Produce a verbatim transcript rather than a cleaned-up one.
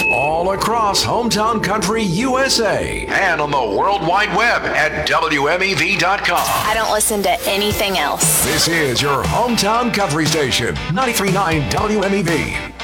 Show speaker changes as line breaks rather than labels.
all across Hometown Country U S A and on the World Wide Web at W M E V dot com.
I don't listen to anything else.
This is your Hometown Country Station, ninety-three point nine W M E V.